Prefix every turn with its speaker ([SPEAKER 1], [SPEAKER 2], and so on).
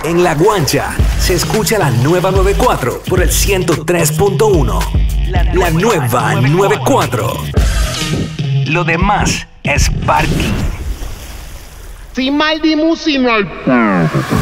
[SPEAKER 1] En La Guancha se escucha la nueva 94 por el 103.1. La nueva 94. Lo demás es parking.
[SPEAKER 2] Si mal di musical.